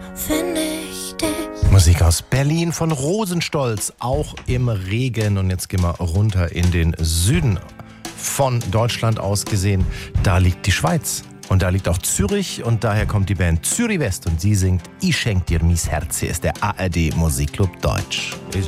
finde ich dich. Musik aus Berlin von Rosenstolz, auch im Regen. Und jetzt gehen wir runter in den Süden von Deutschland aus gesehen. Da liegt die Schweiz und da liegt auch Zürich und daher kommt die Band Zürich West und sie singt Ich schenk dir mies Herz. Hier ist der ARD Musikclub Deutsch.